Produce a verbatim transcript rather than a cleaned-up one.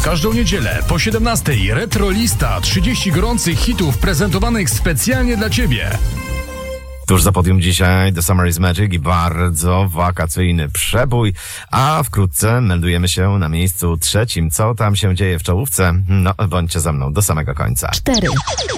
każdą niedzielę po siedemnastej Retro Lista, trzydzieści gorących hitów prezentowanych specjalnie dla Ciebie. Tuż za podium dzisiaj The Summer is Magic i bardzo wakacyjny przebój, a wkrótce meldujemy się na miejscu trzecim. Co tam się dzieje w czołówce? No, bądźcie ze mną do samego końca. cztery.